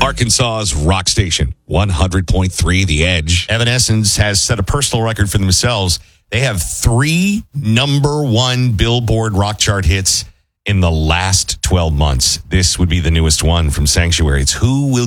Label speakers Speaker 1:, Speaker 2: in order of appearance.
Speaker 1: Arkansas's rock station, 100.3 The Edge.
Speaker 2: Evanescence has set a personal record for themselves. They have 3 number 1 Billboard rock chart hits in the last 12 months. This would be the newest one from Sanctuary. It's Who Will